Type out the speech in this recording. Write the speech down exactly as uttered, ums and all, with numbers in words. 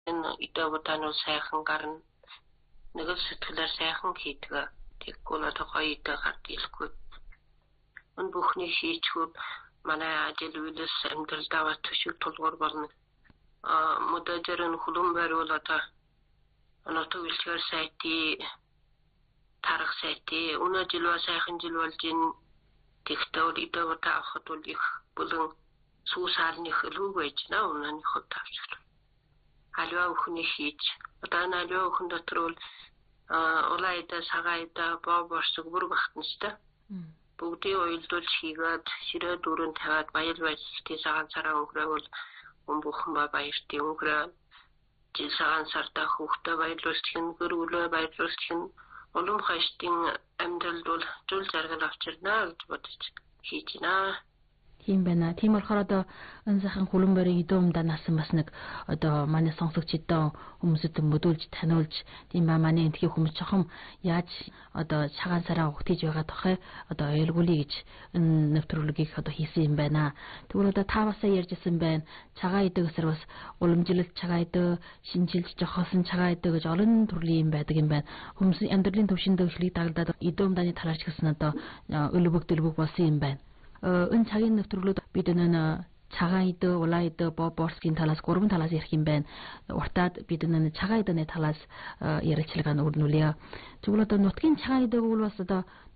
идэвтан бол сайхан гарна. Нэг л сэтгэлээр сайхан хийдэг. Тэгвэл одоо гоё идэ гард илэхгүй. Өн бүхний хийчгүүд манай ажил үйлс амьдралдаа төшиг тулгуур болно. А модажрын хөлөн байруул одоо оноотой үйлчлэр сайти тарах сайти өнөө жил ба сайхан жил болж ин тэгтээ идэвтан авахд бол их болон суусаарны хөлөг байж наа өнөөний хот тавчил. Аливаа бүхний хийж одоо аливаа бүхэн дотор бол улайда сагайда боборсог бүр багтанчтай. Бүгдийн уйлдуулж хийгээд ширээ дөрөнд тавиад баяр баясгалын цагаан сараа өнгөрөөл өмбөхэн ба баяртын өнгөрөө жил цагаан сарда хүүхдээ баярлуулсан гөрүүлээ баярлуулсан улам хашдын амьдралд бол зүйл заргал авчирнаа гэж бодож хийж байна. Тийм байна. Тийм болохоор одоо энэ сайхан хөлбөмбөрийн идэвмдаа насан бас нэг одоо манай сонсогчдоо хүмүүсэд мөдүүлж таниулж тийм ба манай энтхийн хүмүүс чохом яаж одоо цагаан сараа ухтиж байгаа тохой одоо ойлгуулъя гэж энэ нэвтрүүлгийг одоо хийсэн юм байна. Тэгвэл одоо та басаа ярьжсэн байна. Цагаан идэг гэсэр бас уламжлалт цагаан идэг, шинжилж жохосон цагаан идэг гэж олон төрлийн юм байдаг юм байна. Хүмүүсийн амьдралын төвшөндөө эхлэх дагaldаад идэвмдааны талаарч гэсэн одоо өлбөг дөлбөг болсон юм байна. Энэ цагийн нэвтрүүлэгт бид энэ цагаан идэ, улаан идэ, боборскийн талаас гурван талаас ярих юм байна. Уртаад бид энэ цагаан идэний талаас ярилцлагаа өрнүүлье. Тэгвэл одоо нутгийн цагаан идэг бол бас одоо